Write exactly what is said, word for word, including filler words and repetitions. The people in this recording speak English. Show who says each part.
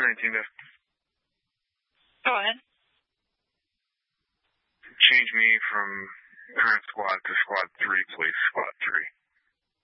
Speaker 1: nineteen, Dev.
Speaker 2: Go ahead.
Speaker 1: Change me from current squad to squad three, please. Squad three.